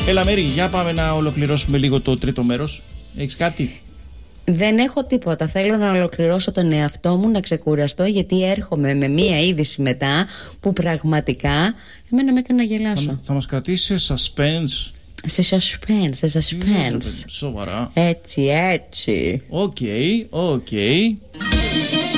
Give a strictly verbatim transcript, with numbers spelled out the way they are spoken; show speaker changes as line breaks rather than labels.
Έλα Μέρη, για πάμε να ολοκληρώσουμε λίγο το τρίτο μέρος. Έχεις κάτι?
Δεν έχω τίποτα. Θέλω να ολοκληρώσω τον εαυτό μου, να ξεκουραστώ, γιατί έρχομαι με μία είδηση μετά που πραγματικά εμένα με έκανε να γελάσω.
Θα, θα μας κρατήσει σε suspense.
Σε suspense, σε suspense.
Σοβαρά.
Έτσι, έτσι.
Οκ, οκ.